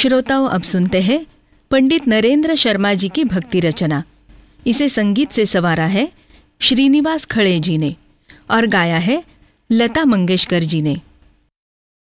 श्रोताओं, अब सुनते हैं पंडित नरेंद्र शर्मा जी की भक्ति रचना। इसे संगीत से संवारा है श्रीनिवास खड़े जी ने और गाया है लता मंगेशकर जी ने।